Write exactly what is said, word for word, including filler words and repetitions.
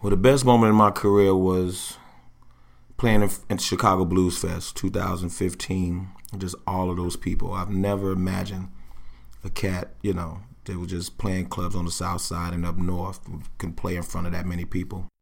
Well, the best moment in my career was playing in, in Chicago Blues Fest two thousand fifteen. Just all of those people. I've never imagined a cat, you know, that was just playing clubs on the South Side and up north can play in front of that many people.